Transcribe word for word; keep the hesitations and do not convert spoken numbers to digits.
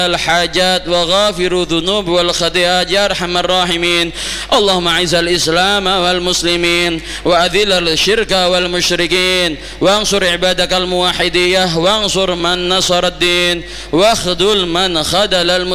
الحاجات وغافر الذنوب والخطيئات يا أرحم الراحمين. اللهم أعز الإسلام والمسلمين وأذل الشرك والمشركين وانصر عبادك الموحدين وانصر من نصر الدين واخذل من خذل المسلمين.